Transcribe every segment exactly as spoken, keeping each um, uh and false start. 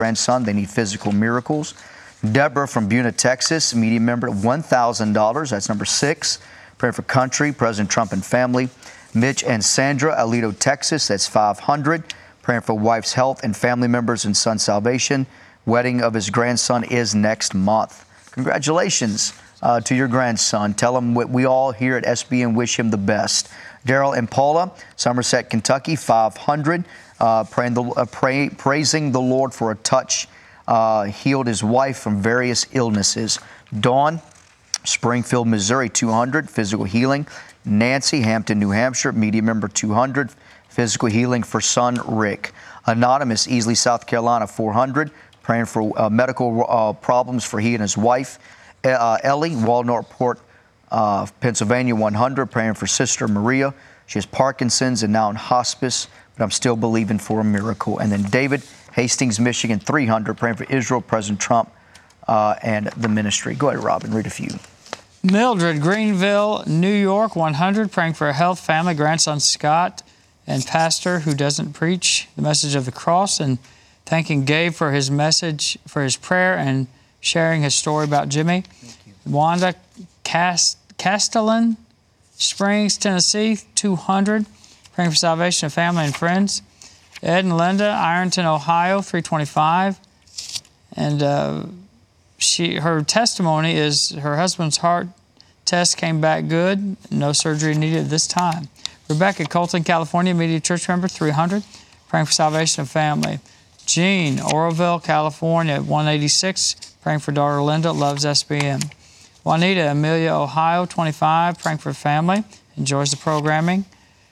grandson. They need physical miracles. Deborah from Buna, Texas, media member, one thousand dollars. That's number six. Praying for country, President Trump and family. Mitch and Sandra, Aledo, Texas, that's five hundred dollars. Praying for wife's health and family members and son's salvation. Wedding of his grandson is next month. Congratulations uh, to your grandson. Tell him what we all here at S B N wish him the best. Daryl and Paula, Somerset, Kentucky, five hundred dollars. Uh, praying the, uh, pray, praising the Lord for a touch. Uh, healed his wife from various illnesses. Dawn, Springfield, Missouri, two hundred dollars. Physical healing. Nancy, Hampton, New Hampshire, media member, two hundred dollars. Physical healing for son, Rick. Anonymous, Easley, South Carolina, four hundred dollars. Praying for uh, medical uh, problems for he and his wife. Uh, Ellie, Walnut-Port, uh, Pennsylvania, one hundred dollars. Praying for sister Maria. She has Parkinson's and now in hospice, but I'm still believing for a miracle. And then David, Hastings, Michigan, three hundred dollars. Praying for Israel, President Trump, uh, and the ministry. Go ahead, Robin, read a few. Mildred, Greenville, New York, one hundred dollars. Praying for a health, family, grandson Scott, and pastor who doesn't preach the message of the cross, and thanking Gabe for his message, for his prayer, and sharing his story about Jimmy. Wanda Cast Castellan, Springs, Tennessee, two hundred dollars. Praying for salvation of family and friends. Ed and Linda, Ironton, Ohio, three twenty-five. And uh, she, her testimony is her husband's heart test came back good. No surgery needed this time. Rebecca, Colton, California, Media Church member, three hundred. Praying for salvation of family. Jean, Oroville, California, one eighty-six. Praying for daughter Linda, loves S B N. Juanita, Amelia, Ohio, twenty-five. Praying for family, enjoys the programming.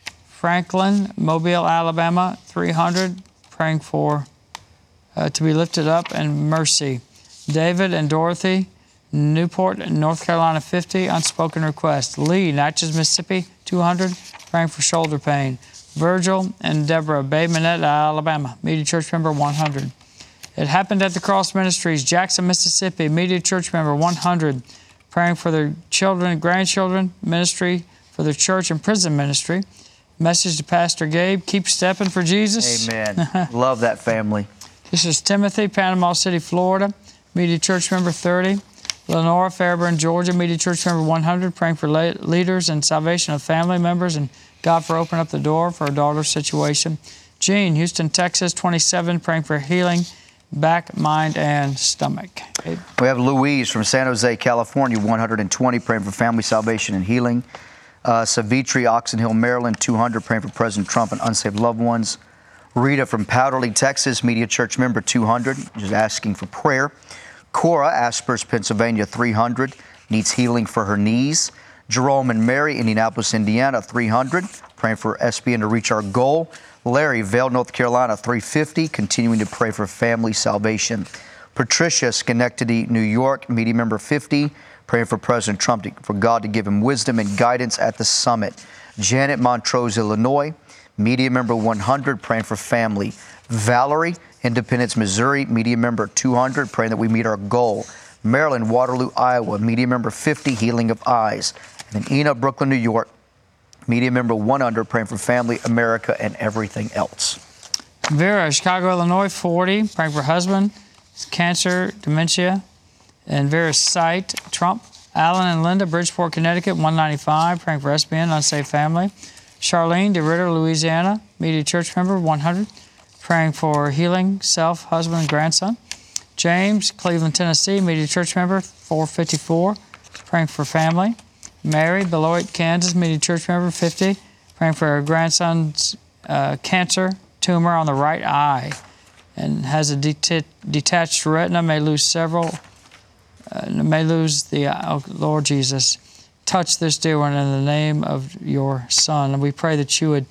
Franklin, Mobile, Alabama, three hundred. Praying for uh, to be lifted up and mercy. David and Dorothy, Newport, North Carolina, fifty. Unspoken request. Lee, Natchez, Mississippi, two hundred. Praying for shoulder pain. Virgil and Deborah, Bay Minette, Alabama, Media Church member, one hundred. It Happened at the Cross Ministries, Jackson, Mississippi, Media Church member, one hundred. Praying for their children, grandchildren, ministry, for their church and prison ministry. Message to Pastor Gabe, keep stepping for Jesus. Amen. Love that family. This is Timothy, Panama City, Florida, Media Church member, thirty. Lenora, Fairburn, Georgia, Media Church member, one hundred. Praying for leaders and salvation of family members, and God for opening up the door for her daughter's situation. Jean, Houston, Texas, twenty-seven. Praying for healing, back, mind, and stomach. Okay. We have Louise from San Jose, California, one hundred twenty. Praying for family salvation and healing. Uh, Savitri, Oxon Hill, Maryland, two hundred. Praying for President Trump and unsaved loved ones. Rita from Powderly, Texas, Media Church member, two hundred. Just asking for prayer. Cora, Aspers, Pennsylvania, three hundred. Needs healing for her knees. Jerome and Mary, Indianapolis, Indiana, three hundred. Praying for S B N to reach our goal. Larry, Vail, North Carolina, three hundred fifty. Continuing to pray for family salvation. Patricia, Schenectady, New York, media member, fifty. Praying for President Trump, to, for God to give him wisdom and guidance at the summit. Janet, Montrose, Illinois, media member, one hundred. Praying for family. Valerie, Independence, Missouri, media member, two hundred. Praying that we meet our goal. Maryland, Waterloo, Iowa, media member, fifty. Healing of eyes. And then Ena, Brooklyn, New York, media member, one hundred. Praying for family, America, and everything else. Vera, Chicago, Illinois, forty. Praying for husband, cancer, dementia, and Vera's sight. Trump. Alan and Linda, Bridgeport, Connecticut, one ninety-five. Praying for S B N, unsafe family. Charlene DeRitter, Louisiana, Media Church member, one hundred. Praying for healing, self, husband, and grandson. James, Cleveland, Tennessee, Media Church member, four fifty-four. Praying for family. Mary, Beloit, Kansas, Media Church member, fifty. Praying for her grandson's uh, cancer tumor on the right eye, and has a det detached retina, may lose several, uh, may lose the eye. Oh, Lord Jesus, touch this dear one in the name of your Son. And we pray that you would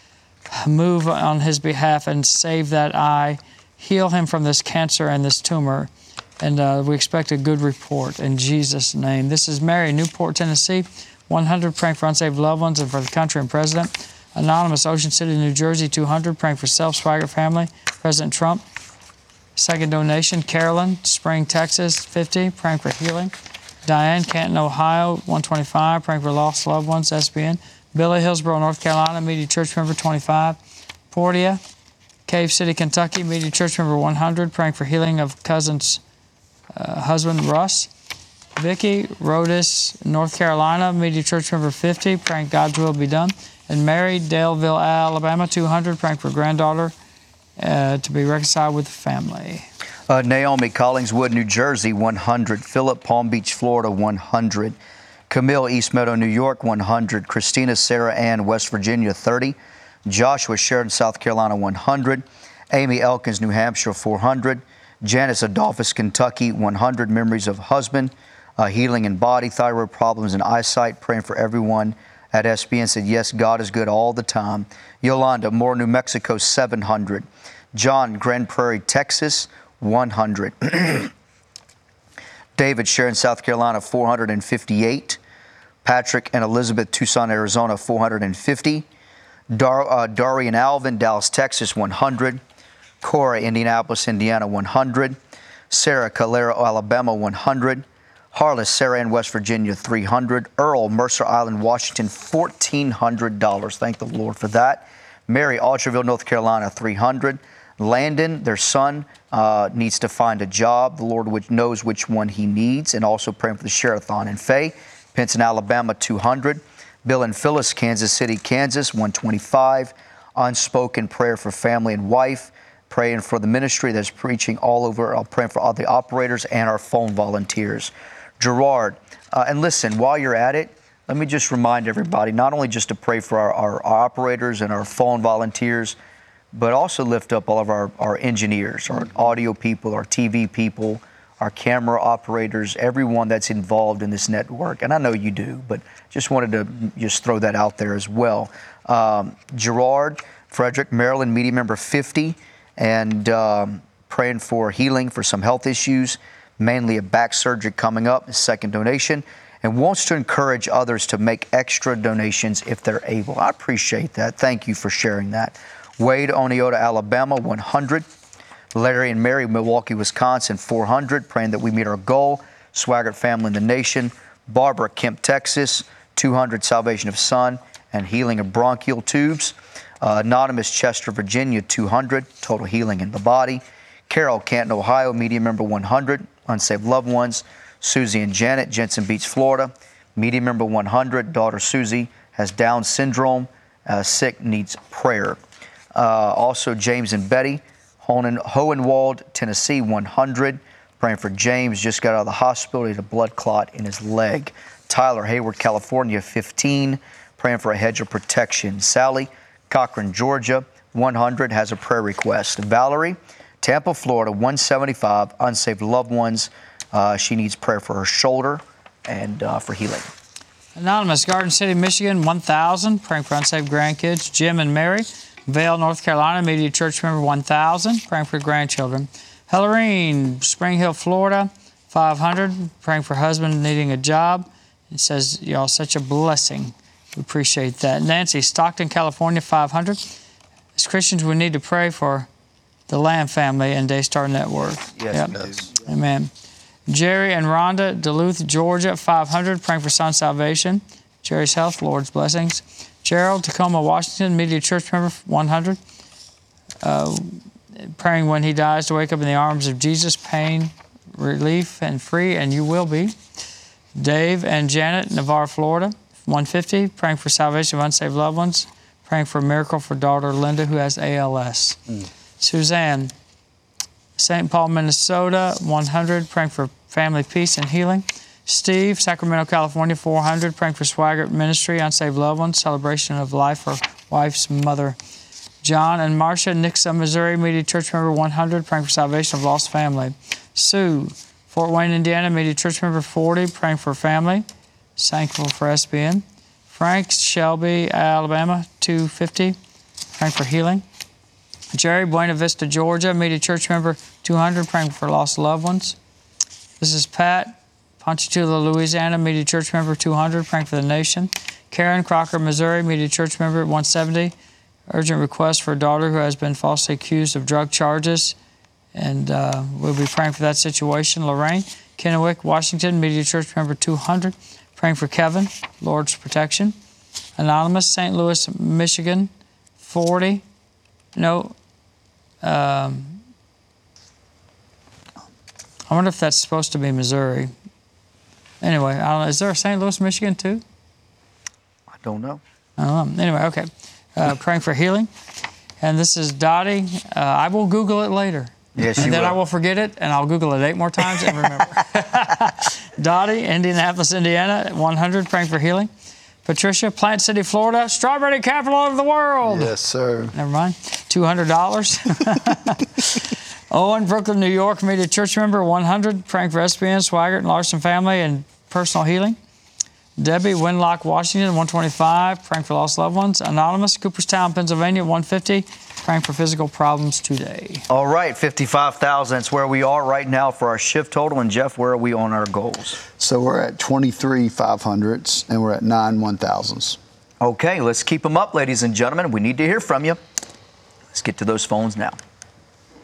move on his behalf and save that eye, heal him from this cancer and this tumor. And uh, we expect a good report in Jesus' name. This is Mary, Newport, Tennessee, one hundred, praying for unsaved loved ones and for the country and president. Anonymous, Ocean City, New Jersey, two hundred, praying for self, Swagger family, President Trump. Second donation, Carolyn, Spring, Texas, fifty, praying for healing. Diane, Canton, Ohio, one twenty-five, praying for lost loved ones, S B N. Billy, Hillsborough, North Carolina, Media Church member, twenty-five. Portia, Cave City, Kentucky, Media Church Member one hundred, praying for healing of cousin's uh, husband, Russ. Vicky Rodis, North Carolina, Media Church Member fifty, praying God's will be done. And Mary, Daleville, Alabama, two hundred, praying for granddaughter uh, to be reconciled with the family. Uh, Naomi, Collingswood, New Jersey, one hundred. Philip, Palm Beach, Florida, one hundred. Camille, East Meadow, New York, one hundred. Christina, Sarah Ann, West Virginia, thirty. Joshua, Sheridan, South Carolina, one hundred. Amy Elkins, New Hampshire, four hundred. Janice, Adolphus, Kentucky, one hundred. Memories of husband, uh, healing in body, thyroid problems, and eyesight. Praying for everyone at S B N. Said, yes, God is good all the time. Yolanda, Moore, New Mexico, seven hundred. John, Grand Prairie, Texas, one hundred. David, Sharon, South Carolina, four hundred fifty-eight. Patrick and Elizabeth, Tucson, Arizona, four hundred fifty. Dar, uh, Darian Alvin, Dallas, Texas, one hundred. Cora, Indianapolis, Indiana, one hundred. Sarah, Calera, Alabama, one hundred. Harless, Sarah Ann, West Virginia, three hundred. Earl, Mercer Island, Washington, fourteen hundred dollars. Thank the Lord for that. Mary, Algerville, North Carolina, three hundred. Landon, their son, uh, needs to find a job. The Lord which knows which one he needs, and also praying for the Sherathon. And Faye, Pinson, Alabama, two hundred. Bill and Phyllis, Kansas City, Kansas, one hundred twenty-five. Unspoken prayer for family and wife. Praying for the ministry that's preaching all over. I'm praying for all the operators and our phone volunteers. Gerard, uh, and listen, while you're at it, let me just remind everybody, not only just to pray for our, our, our operators and our phone volunteers, but also lift up all of our, our engineers, our audio people, our T V people, our camera operators, everyone that's involved in this network. And I know you do, but just wanted to just throw that out there as well. Um, Gerard, Frederick, Maryland, media member fifty, and um, praying for healing for some health issues, mainly a back surgery coming up, his second donation, and wants to encourage others to make extra donations if they're able. I appreciate that. Thank you for sharing that. Wade, Oneota, Alabama, one hundred. Larry and Mary, Milwaukee, Wisconsin, four hundred. Praying that we meet our goal. Swaggart family in the nation. Barbara, Kemp, Texas, two hundred. Salvation of Son and healing of bronchial tubes. Uh, Anonymous, Chester, Virginia, two hundred. Total healing in the body. Carol, Canton, Ohio, media member one hundred. Unsaved loved ones. Susie and Janet, Jensen Beach, Florida, media member one hundred. Daughter Susie has Down syndrome. Uh, sick, needs prayer. Uh, also, James and Betty, Hohen, Hohenwald, Tennessee, one hundred. Praying for James, just got out of the hospital. He had a blood clot in his leg. Tyler, Hayward, California, fifteen. Praying for a hedge of protection. Sally, Cochran, Georgia, one hundred, has a prayer request. Valerie, Tampa, Florida, one seventy-five, unsaved loved ones. Uh, she needs prayer for her shoulder and uh, for healing. Anonymous, Garden City, Michigan, one thousand, praying for unsaved grandkids. Jim and Mary, Vale, North Carolina, Media Church member one thousand, praying for grandchildren. Hellerine, Spring Hill, Florida, five hundred, praying for husband needing a job. It says, y'all, such a blessing. We appreciate that. Nancy, Stockton, California, five hundred. As Christians, we need to pray for the Lamb family and Daystar Network. Yes, yep. it does. Amen. Jerry and Rhonda, Duluth, Georgia, five hundred, praying for son salvation. Jerry's health, Lord's blessings. Gerald, Tacoma, Washington, Media Church member, one hundred. Uh, praying when he dies to wake up in the arms of Jesus, pain, relief, and free, and you will be. Dave and Janet, Navarre, Florida, one hundred fifty, praying for salvation of unsaved loved ones. Praying for a miracle for daughter Linda, who has A L S. Mm. Suzanne, Saint Paul, Minnesota, one hundred, praying for family peace and healing. Steve, Sacramento, California, four hundred, praying for Swaggart Ministry, unsaved loved ones, celebration of life for wife's mother. John and Marcia, Nixa, Missouri, Media Church member one hundred, praying for salvation of lost family. Sue, Fort Wayne, Indiana, Media Church member forty, praying for family, thankful for S B N. Frank, Shelby, Alabama, two hundred fifty, praying for healing. Jerry, Buena Vista, Georgia, Media Church member two hundred, praying for lost loved ones. This is Pat, Ponchatoula, Louisiana, Media Church member two hundred, praying for the nation. Karen, Crocker, Missouri, Media Church member one hundred seventy, urgent request for a daughter who has been falsely accused of drug charges, and uh, we'll be praying for that situation. Lorraine, Kennewick, Washington, Media Church member two hundred, praying for Kevin, Lord's protection. Anonymous, Saint Louis, Michigan, forty. No, Um, I wonder if that's supposed to be Missouri. Anyway, I don't know. Is there a Saint Louis, Michigan, too? I don't know. I don't know. Anyway, okay. Uh, praying for healing. And this is Dottie. Uh, I will Google it later. Yes, and you then will. I will forget it, and I'll Google it eight more times and remember. Dottie, Indianapolis, Indiana, one hundred, praying for healing. Patricia, Plant City, Florida, strawberry capital of the world. Yes, sir. Never mind. two hundred dollars. Owen, Brooklyn, New York, immediate church member, one hundred, praying for S B N, Swaggart, and Larson family, and personal healing. Debbie, Winlock, Washington, one twenty-five, praying for lost loved ones. Anonymous, Cooperstown, Pennsylvania, one fifty, praying for physical problems today. All right, fifty-five thousand. It's where we are right now for our shift total. And Jeff, where are we on our goals? So we're at twenty-three five hundreds, and we're at nine one thousands. Okay, let's keep them up, ladies and gentlemen. We need to hear from you. Let's get to those phones now.